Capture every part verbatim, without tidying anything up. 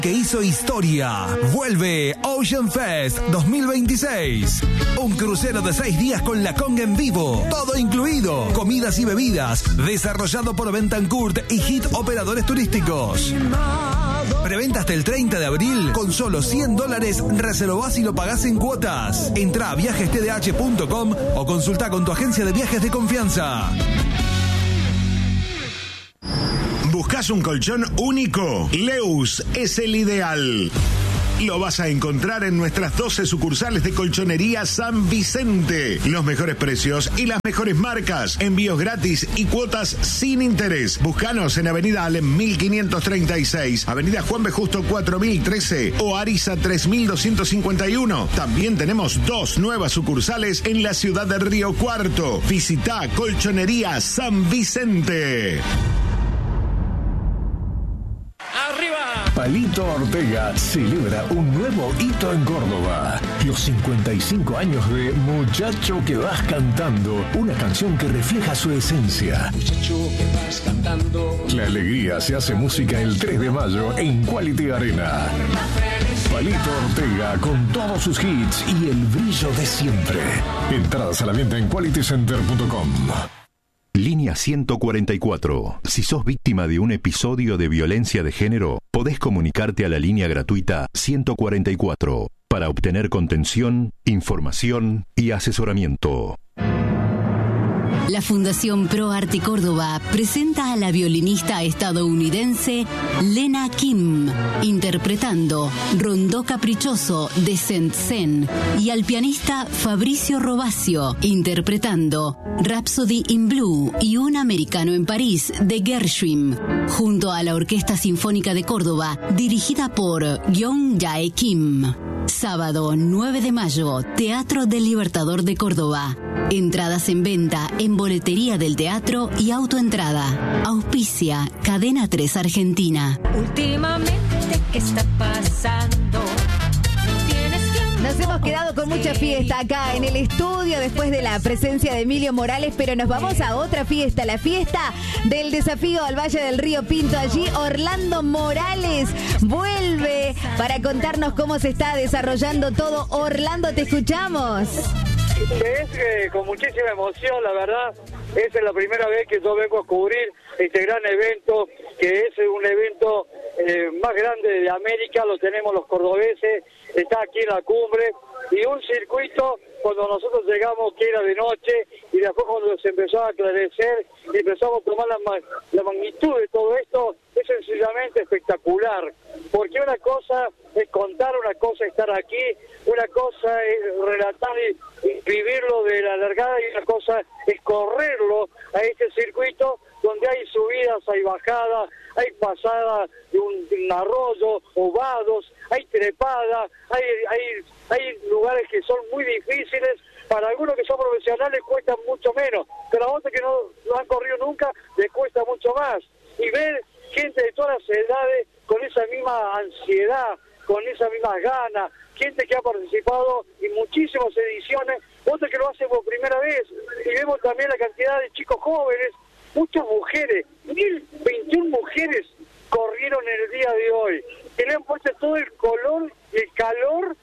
que hizo historia. Vuelve Ocean Fest dos mil veintiséis. Un crucero de seis días con la conga en vivo. Todo incluido. Comidas y bebidas. Desarrollado por Bentancourt y Hit Operadores Turísticos. Preventa hasta el treinta de abril. Con solo cien dólares reservás y lo pagás en cuotas. Entra a viajes t d h punto com o consulta con tu agencia de viajes de confianza. ¿Buscas un colchón único? Leus es el ideal. Lo vas a encontrar en nuestras doce sucursales de Colchonería San Vicente. Los mejores precios y las mejores marcas. Envíos gratis y cuotas sin interés. Búscanos en Avenida Alem mil quinientos treinta y seis, Avenida Juan B. Justo cuatro mil trece o Ariza tres mil doscientos cincuenta y uno. También tenemos dos nuevas sucursales en la ciudad de Río Cuarto. Visita Colchonería San Vicente. Palito Ortega celebra un nuevo hito en Córdoba. Los cincuenta y cinco años de Muchacho que vas cantando, una canción que refleja su esencia. Muchacho que vas cantando. La alegría se hace música el tres de mayo en Quality Arena. Palito Ortega con todos sus hits y el brillo de siempre. Entradas a la venta en quality center punto com. Línea ciento cuarenta y cuatro. Si sos víctima de un episodio de violencia de género, podés comunicarte a la línea gratuita ciento cuarenta y cuatro para obtener contención, información y asesoramiento. La Fundación Pro Arte Córdoba presenta a la violinista estadounidense Lena Kim, interpretando Rondó Caprichoso de Saint-Saëns, y al pianista Fabricio Robacio, interpretando Rhapsody in Blue y Un Americano en París de Gershwin, junto a la Orquesta Sinfónica de Córdoba, dirigida por Gyeong Jae Kim. Sábado nueve de mayo, Teatro del Libertador de Córdoba. Entradas en venta en boletería del teatro y autoentrada. Auspicia Cadena tres Argentina. Últimamente, ¿qué está pasando? Nos hemos quedado con mucha fiesta acá en el estudio después de la presencia de Emilio Morales, pero nos vamos a otra fiesta, la fiesta del desafío al Valle del Río Pinto. Allí Orlando Morales vuelve para contarnos cómo se está desarrollando todo. Orlando, te escuchamos. Es eh, con muchísima emoción, la verdad. Esa es la primera vez que yo vengo a cubrir este gran evento, que es un evento eh, más grande de América. Lo tenemos los cordobeses, está aquí en la cumbre, y un circuito cuando nosotros llegamos que era de noche, y después cuando se empezó a aclarecer y empezamos a tomar la, la magnitud de todo esto, es sencillamente espectacular, porque una cosa es contar, una cosa es estar aquí, una cosa es relatar y, y vivirlo de la largada, y una cosa es correrlo a este circuito donde hay subidas, hay bajadas, hay pasadas de un, de un arroyo, o vados, hay trepadas, hay, hay, hay lugares que son muy difíciles. Para algunos que son profesionales cuestan mucho menos, pero a otros que no lo han corrido nunca les cuesta mucho más. Y ver gente de todas las edades con esa misma ansiedad, con esas mismas ganas, gente que ha participado en muchísimas ediciones, otros que lo hacen por primera vez, y vemos también la cantidad de chicos jóvenes, muchas mujeres, mil veintiuna mujeres corrieron en el día de hoy, que le han puesto todo el color y el calor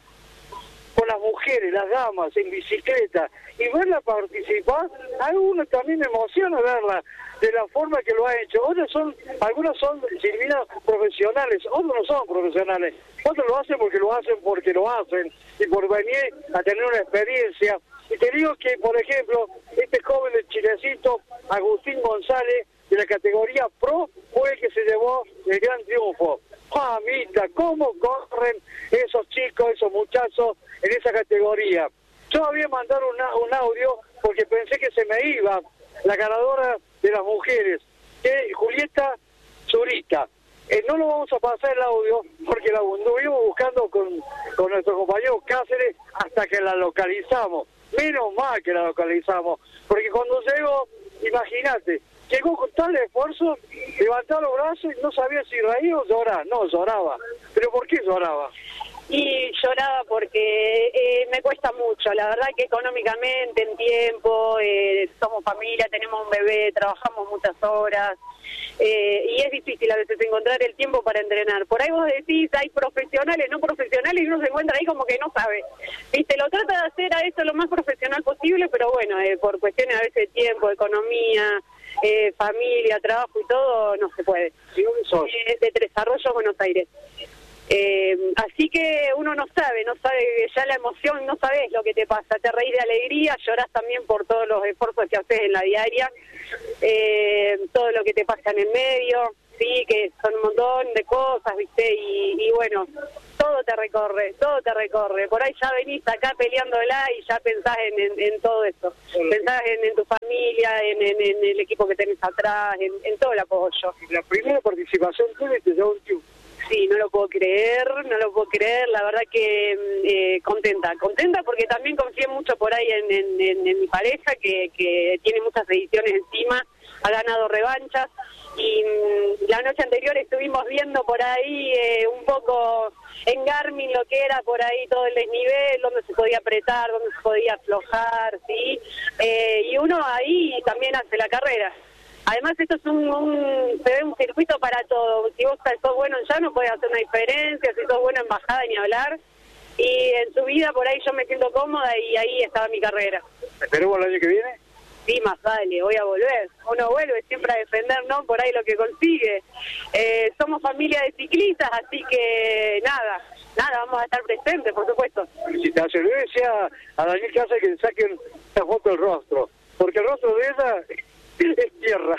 con las mujeres, las damas, en bicicleta, y verla participar, a algunos también me emociona verla, de la forma que lo ha hecho. Otros son, algunos son silvinas profesionales, otros no son profesionales, otros lo hacen porque lo hacen porque lo hacen, y por venir a tener una experiencia. Y te digo que, por ejemplo, este joven de Chilecito, Agustín González, de la categoría Pro, fue el que se llevó el gran triunfo. ¡Mamita! ¿Cómo corren esos chicos, esos muchachos en esa categoría? Yo había mandado una, un audio porque pensé que se me iba la ganadora de las mujeres, que es Julieta Zurita. Eh, no lo vamos a pasar el audio porque la anduvimos buscando con, con nuestro compañero Cáceres hasta que la localizamos. Menos mal que la localizamos, porque cuando llegó, imagínate, llegó con tal esfuerzo, levantaba los brazos y no sabía si reír o llorar. No, lloraba. ¿Pero por qué lloraba? Y lloraba porque eh, me cuesta mucho, la verdad que económicamente, en tiempo, eh, somos familia, tenemos un bebé, trabajamos muchas horas, eh, y es difícil a veces encontrar el tiempo para entrenar. Por ahí vos decís, hay profesionales, no profesionales, y uno se encuentra ahí como que no sabe. Viste, lo trata de hacer a eso lo más profesional posible, pero bueno, eh, por cuestiones a veces de tiempo, economía, eh, familia, trabajo y todo, no se puede. ¿Y dónde sos? Eh, de Tres Arroyos, Buenos Aires. Eh, así que uno no sabe, no sabe ya la emoción, no sabes lo que te pasa, te reís de alegría, llorás también por todos los esfuerzos que haces en la diaria, eh, todo lo que te pasa en el medio, sí, que son un montón de cosas, viste, y, y bueno, todo te recorre, todo te recorre, por ahí ya venís acá peleándola y ya pensás en, en, en todo eso, pensás en, en tu familia, en, en, en el equipo que tenés atrás, en, en todo el apoyo. La primera participación tuya te llevó un triunfo. Sí, no lo puedo creer, no lo puedo creer, la verdad que eh, contenta, contenta porque también confié mucho por ahí en, en, en, en mi pareja, que, que tiene muchas ediciones encima, ha ganado revanchas, y mm, la noche anterior estuvimos viendo por ahí eh, un poco en Garmin lo que era por ahí todo el desnivel, donde se podía apretar, donde se podía aflojar, ¿sí? Eh, y uno ahí también hace la carrera. Además, esto es un, un, se ve un circuito para todo. Si vos sos bueno en llano, podés hacer una diferencia. Si sos bueno en bajada, ni hablar. Y en subida, por ahí yo me siento cómoda y ahí estaba mi carrera. ¿Esperemos el año que viene? Sí, más vale, voy a volver. Uno vuelve siempre a defender, ¿no? Por ahí lo que consigue. Eh, somos familia de ciclistas, así que nada, nada, vamos a estar presentes, por supuesto. Felicitaciones. Le decía a Daniel que hace que le saquen esta foto del rostro, porque el rostro de ella es tierra.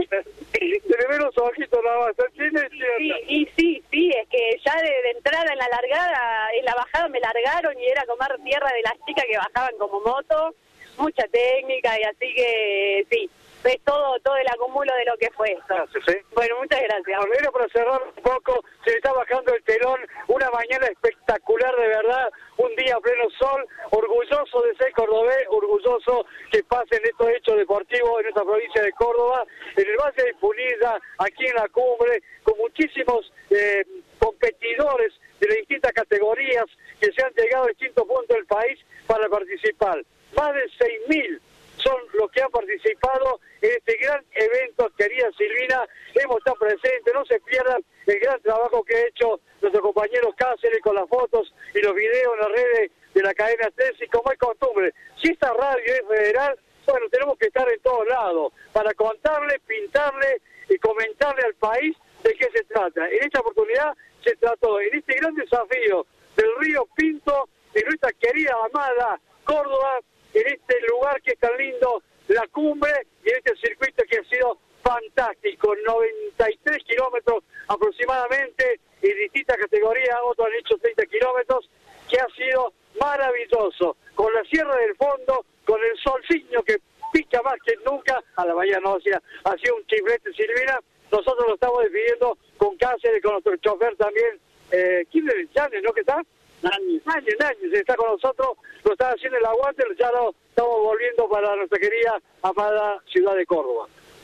Se le ven los ojitos nada más, tiene tierra. Sí, y sí, sí, es que ya de, de entrada en la largada, en la bajada me largaron y era comer tierra de las chicas que bajaban como moto, mucha técnica, y así que sí, ves todo todo el acumulo de lo que fue esto. Gracias, ¿sí? Bueno, muchas gracias. Primero, para cerrar un poco, se le está bajando el telón, una mañana espectacular de verdad, un día a pleno sol, orgulloso de ser cordobés, orgulloso que pasen estos hechos deportivos en esta provincia de Córdoba, en el Valle de Punilla, aquí en la cumbre, con muchísimos eh, competidores de las distintas categorías que se han llegado a distintos puntos del país para participar. Más de seis mil son los que han participado en este gran evento, querida Silvina. Hemos estado presentes, no se pierdan el gran trabajo que ha hecho nuestro compañero Cáceres con las fotos y los videos en las redes de la cadena tres, y como es costumbre, si esta radio es federal, bueno, tenemos que estar en todos lados para contarle, pintarle y comentarle al país de qué se trata. En esta oportunidad se trató, en este gran desafío del Río Pinto, en nuestra querida amada Córdoba, en este lugar que es tan lindo, la cumbre, y en este circuito que ha sido fantástico, noventa y tres kilómetros aproximadamente, en distintas categorías, otros han hecho treinta kilómetros, que ha sido maravilloso, con la Sierra del Fondo, con el solciño que pica más que nunca, a la bahía no, o sea, ha sido un chiflete, Silvina. Nosotros lo estamos despidiendo con Cáceres, con nuestro chofer también, eh, ¿quién es el Chane, no que está? Años, años, años, está con nosotros, lo está haciendo el aguante, ya lo estamos volviendo para nuestra querida, amada ciudad de Córdoba.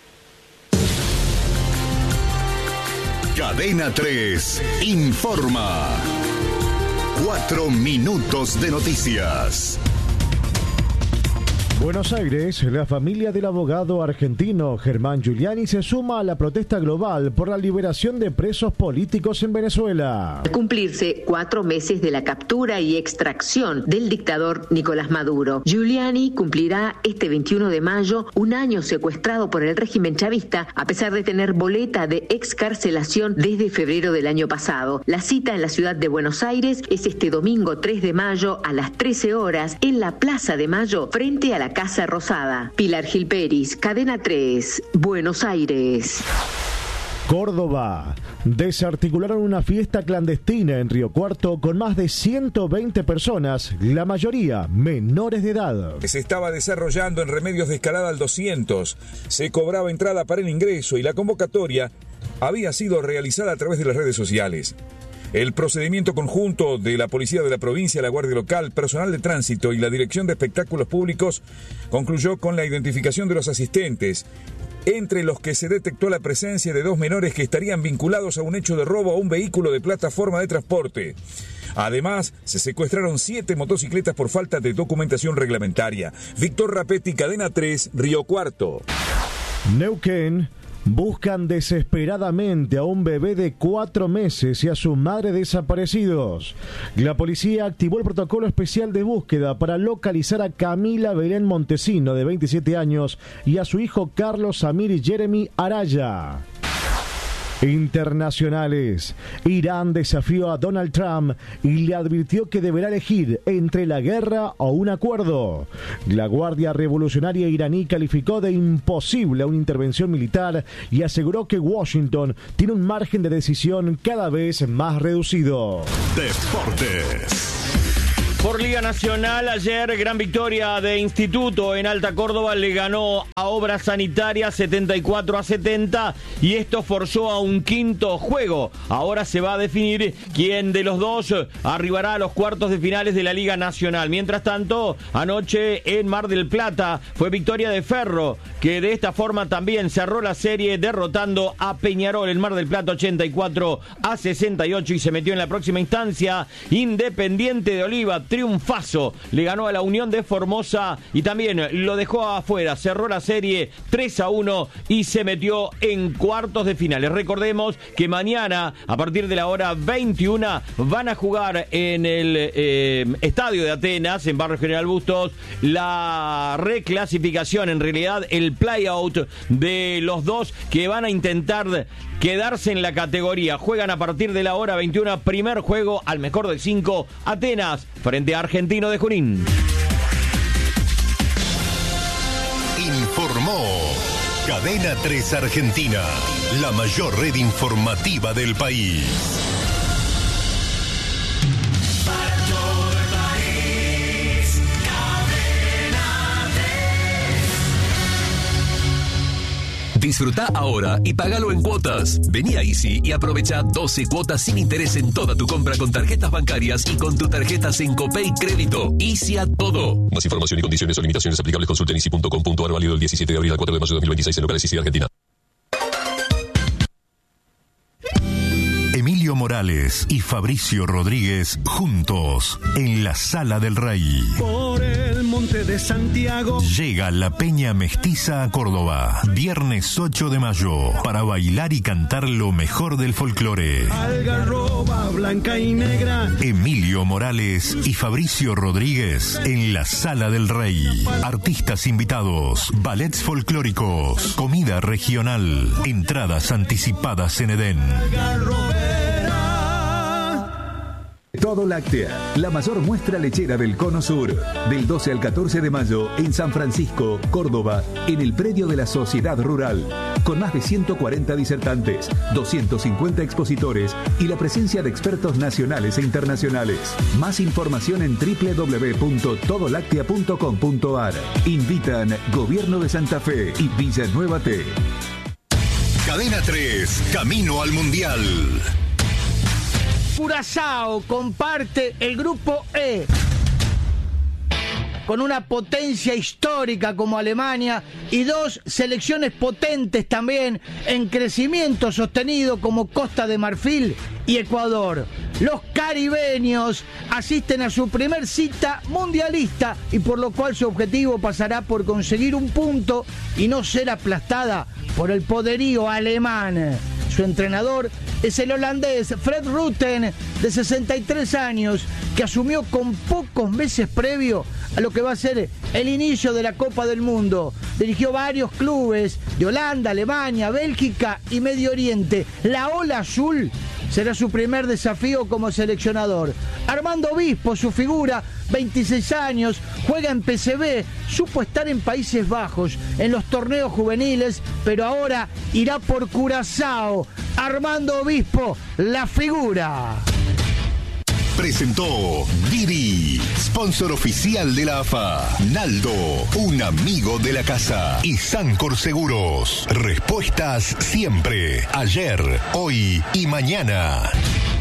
Cadena tres informa. Cuatro minutos de noticias. Buenos Aires, la familia del abogado argentino Germán Giuliani se suma a la protesta global por la liberación de presos políticos en Venezuela. Al cumplirse cuatro meses de la captura y extracción del dictador Nicolás Maduro, Giuliani cumplirá este veintiuno de mayo un año secuestrado por el régimen chavista, a pesar de tener boleta de excarcelación desde febrero del año pasado. La cita en la ciudad de Buenos Aires es este domingo tres de mayo a las trece horas en la Plaza de Mayo, frente a la Casa Rosada. Pilar Gilperis, Cadena tres, Buenos Aires. Córdoba. Desarticularon una fiesta clandestina en Río Cuarto con más de ciento veinte personas, la mayoría menores de edad. Se estaba desarrollando en Remedios de Escalada al doscientos. Se cobraba entrada para el ingreso y la convocatoria había sido realizada a través de las redes sociales. El procedimiento conjunto de la Policía de la Provincia, la Guardia Local, personal de tránsito y la Dirección de Espectáculos Públicos concluyó con la identificación de los asistentes, entre los que se detectó la presencia de dos menores que estarían vinculados a un hecho de robo a un vehículo de plataforma de transporte. Además, se secuestraron siete motocicletas por falta de documentación reglamentaria. Víctor Rapetti, Cadena tres, Río Cuarto. Neuquén. Buscan desesperadamente a un bebé de cuatro meses y a su madre desaparecidos. La policía activó el protocolo especial de búsqueda para localizar a Camila Belén Montesino, de veintisiete años, y a su hijo Carlos Samir Jeremy Araya. Internacionales. Irán desafió a Donald Trump y le advirtió que deberá elegir entre la guerra o un acuerdo. La Guardia Revolucionaria iraní calificó de imposible una intervención militar y aseguró que Washington tiene un margen de decisión cada vez más reducido. Deportes. Por Liga Nacional, ayer gran victoria de Instituto en Alta Córdoba, le ganó a Obras Sanitarias setenta y cuatro a setenta y esto forzó a un quinto juego. Ahora se va a definir quién de los dos arribará a los cuartos de finales de la Liga Nacional. Mientras tanto, anoche en Mar del Plata fue victoria de Ferro, que de esta forma también cerró la serie derrotando a Peñarol en Mar del Plata ochenta y cuatro a sesenta y ocho y se metió en la próxima instancia. Independiente de Oliva, triunfazo, le ganó a la Unión de Formosa y también lo dejó afuera, cerró la serie tres a uno y se metió en cuartos de finales. Recordemos que mañana a partir de la hora veintiuna van a jugar en el eh, estadio de Atenas, en Barrio General Bustos, la reclasificación, en realidad el play-out de los dos que van a intentar quedarse en la categoría. Juegan a partir de la hora veintiuna, primer juego al mejor de cinco, Atenas frente a Argentino de Junín. Informó Cadena tres Argentina, la mayor red informativa del país. Disfruta ahora y pagalo en cuotas. Vení a Easy y aprovecha doce cuotas sin interés en toda tu compra con tarjetas bancarias y con tu tarjeta Sencopay Crédito. Easy a todo. Más información y condiciones o limitaciones aplicables consulta en easy punto com punto ar, válido del diecisiete de abril al cuatro de mayo de dos mil veintiséis en locales Easy de Argentina. Emilio Morales y Fabricio Rodríguez juntos en la Sala del Rey. Por el monte de Santiago llega la Peña Mestiza a Córdoba, viernes ocho de mayo, para bailar y cantar lo mejor del folclore. Algarroba blanca y negra. Emilio Morales y Fabricio Rodríguez en la Sala del Rey. Artistas invitados, ballets folclóricos, comida regional, entradas anticipadas en Edén. Todo Láctea, la mayor muestra lechera del Cono Sur, del doce al catorce de mayo en San Francisco, Córdoba, en el predio de la Sociedad Rural, con más de ciento cuarenta disertantes, doscientos cincuenta expositores y la presencia de expertos nacionales e internacionales. Más información en doble u doble u doble u punto todo láctea punto com punto ar. Invitan Gobierno de Santa Fe y Villanueva T. Cadena tres, camino al Mundial. Curazao comparte el grupo E con una potencia histórica como Alemania y dos selecciones potentes también en crecimiento sostenido como Costa de Marfil y Ecuador. Los caribeños asisten a su primer cita mundialista y por lo cual su objetivo pasará por conseguir un punto y no ser aplastada por el poderío alemán. Su entrenador es el holandés Fred Rutten, de sesenta y tres años, que asumió con pocos meses previo a lo que va a ser el inicio de la Copa del Mundo. Dirigió varios clubes de Holanda, Alemania, Bélgica y Medio Oriente. La Ola Azul será su primer desafío como seleccionador. Armando Obispo, su figura, veintiséis años, juega en P S V, supo estar en Países Bajos, en los torneos juveniles, pero ahora irá por Curazao. Armando Obispo, la figura. Presentó Didi, sponsor oficial de la A F A. Naldo, un amigo de la casa. Y Sancor Seguros. Respuestas siempre, ayer, hoy y mañana.